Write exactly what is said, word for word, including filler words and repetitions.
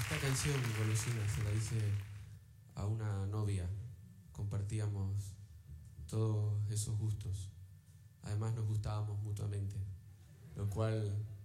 Esta canción, Golosina, se la hice a una novia. Compartíamos todos esos gustos. Además nos gustábamos mutuamente, lo cual